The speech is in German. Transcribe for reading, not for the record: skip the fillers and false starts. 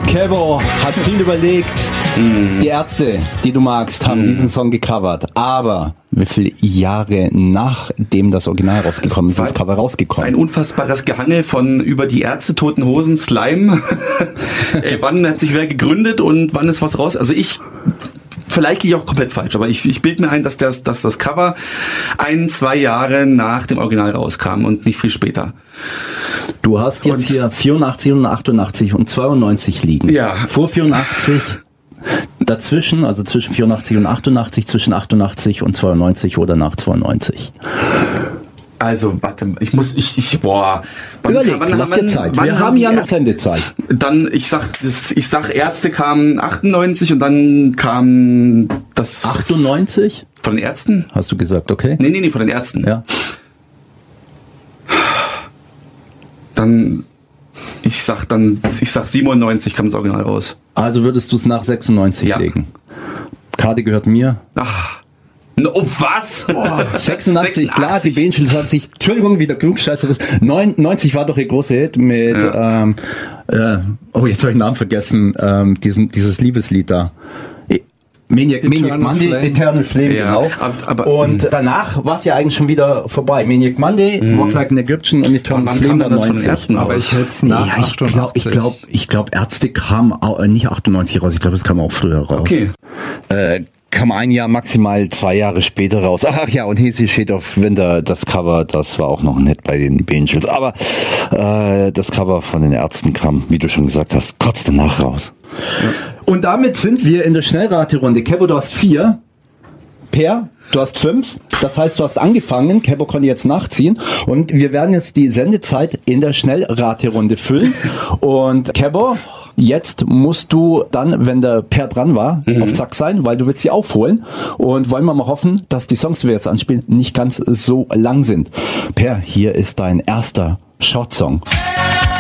Kebo hat viel überlegt. Die Ärzte, die du magst, haben diesen Song gecovert. Aber wie viele Jahre nachdem das Original rausgekommen ist, das Cover rausgekommen? Ein unfassbares Gehangel von über die Ärzte, Toten Hosen, Slime. Ey, wann hat sich wer gegründet und wann ist was raus? Also vielleicht liege ich auch komplett falsch, aber ich bilde mir ein, dass das Cover 1-2 Jahre nach dem Original rauskam und nicht viel später. Du hast jetzt hier 84 und 88 und 92 liegen. Ja. Vor 84, dazwischen, also zwischen 84 und 88, zwischen 88 und 92 oder nach 92. Also, warte, Überleg, lass dir Zeit. Wir haben ja noch Sendezeit. Dann, ich sag, Ärzte kamen 98 und dann kam das... 98? Von den Ärzten? Hast du gesagt, okay? Nee, von den Ärzten. Ja. Dann, ich sag 97 kam das Original raus. Also würdest du es nach 96 legen? Karte gehört mir. Oh, was? 86, klar, die Beatles hat sich, Entschuldigung, wieder klugscheißeres, 90 war doch ihr großer Hit mit, jetzt habe ich den Namen vergessen, dieses Liebeslied da. Maniac Monday, Eternal Flame, genau. Und danach war es ja eigentlich schon wieder vorbei. Maniac Monday, Walk Like an Egyptian und Eternal Flame dann 90. Aber ich hätte es nach 88. Ich glaube, Ärzte kam nicht 98 raus, ich glaube, es kam auch früher raus. Okay. Kam ein Jahr, maximal 2 Jahre später raus. Ach ja, und Hazy Shade of Winter, das Cover, das war auch noch nett bei den Beatles. Aber das Cover von den Ärzten kam, wie du schon gesagt hast, kurz danach raus. Ja. Und damit sind wir in der Schnellraterunde. Kebo, du hast 4. Per, du hast 5. Das heißt, du hast angefangen. Kebo konnte jetzt nachziehen. Und wir werden jetzt die Sendezeit in der Schnellraterunde füllen. Und Kebo, jetzt musst du dann, wenn der Per dran war, auf Zack sein, weil du willst sie aufholen. Und wollen wir mal hoffen, dass die Songs, die wir jetzt anspielen, nicht ganz so lang sind. Per, hier ist dein erster Short-Song.